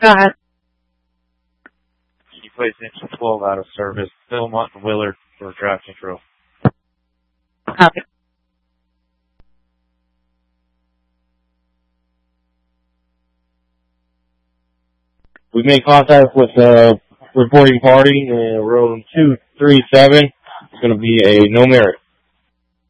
Go ahead. You place engine 12 out of service. Philmont and Willard for draft control. Copy. We made contact with the reporting party in room 237. It's going to be a no merit.